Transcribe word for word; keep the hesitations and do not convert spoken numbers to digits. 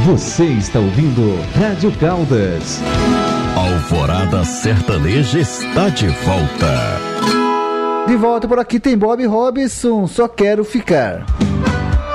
Você está ouvindo Rádio Caldas. Alvorada Sertaneja está de volta. De volta por aqui tem Bob Robson, Só Quero Ficar.